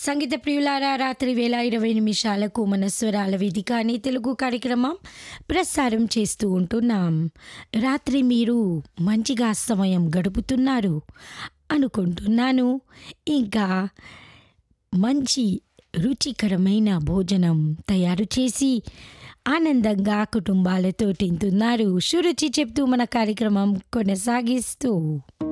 సంగీత ప్రియులారా రాత్రి వేళ 20 నిమిషాలకు మన స్వరాల వేదిక అనే తెలుగు కార్యక్రమం ప్రసారం చేస్తూ ఉంటున్నాం. రాత్రి మీరు మంచిగా సమయం గడుపుతున్నారు అనుకుంటున్నాను. ఇంకా మంచి రుచికరమైన భోజనం తయారు చేసి ఆనందంగా కుటుంబాలతో తింటున్నారు. సురుచి చెప్తూ మన కార్యక్రమం కొనసాగిస్తూ